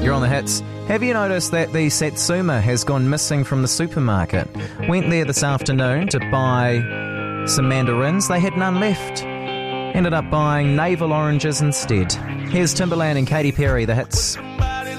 You're on the hits. Have you noticed that the Satsuma has gone missing from the supermarket? Went there this afternoon to buy some mandarins. They had none left. Ended up buying navel oranges instead. Here's Timberland and Katy Perry, the hits.